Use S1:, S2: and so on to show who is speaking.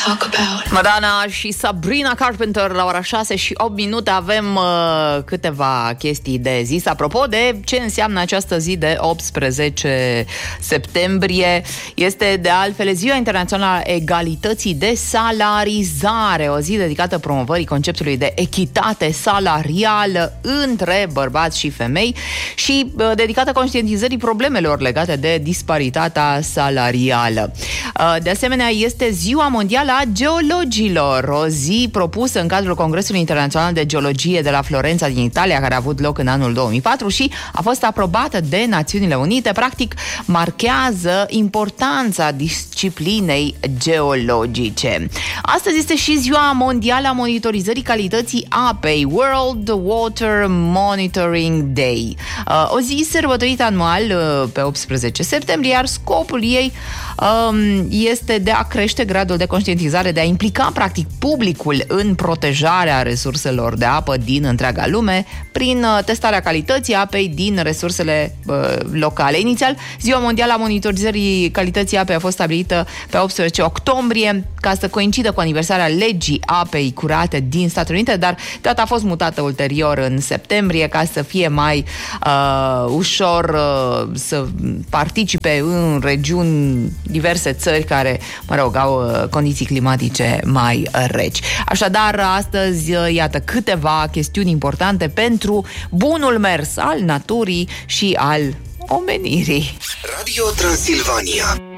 S1: Madonna și Sabrina Carpenter la ora 6 și 8 minute. Avem câteva chestii de zis apropo de ce înseamnă această zi de 18 septembrie. Este de altfel Ziua Internațională a Egalității de Salarizare, o zi dedicată promovării conceptului de echitate salarială între bărbați și femei și dedicată conștientizării problemelor legate de disparitatea salarială. De asemenea, este Ziua Mondială a Geologilor, o zi propusă în cadrul Congresului Internațional de Geologie de la Florența din Italia, care a avut loc în anul 2004 și a fost aprobată de Națiunile Unite. Practic, marchează importanța disciplinei geologice. Astăzi este și Ziua Mondială a Monitorizării Calității Apei, World Water Monitoring Day. O zi sărbătorită anual pe 18 septembrie, iar scopul ei este de a crește gradul de conștientizare, de a implica practic publicul în protejarea resurselor de apă din întreaga lume prin testarea calității apei din resursele locale. Inițial, Ziua Mondială a Monitorizării Calității Apei a fost stabilită pe 18 octombrie ca să coincidă cu aniversarea legii apei curate din Statele Unite, dar data a fost mutată ulterior în septembrie ca să fie mai ușor să participe în regiuni diverse țări care, au condiții climatice mai reci. Așadar, astăzi, iată câteva chestiuni importante pentru bunul mers al naturii și al omenirii.
S2: Radio Transilvania.